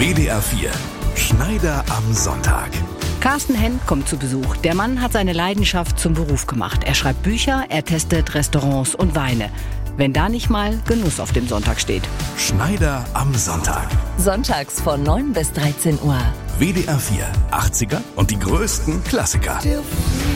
WDR 4. Schneider am Sonntag. Carsten Henn kommt zu Besuch. Der Mann hat seine Leidenschaft zum Beruf gemacht. Er schreibt Bücher, er testet Restaurants und Weine. Wenn da nicht mal Genuss auf dem Sonntag steht. Schneider am Sonntag. Sonntags von 9 bis 13 Uhr. WDR 4. 80er und die größten Klassiker.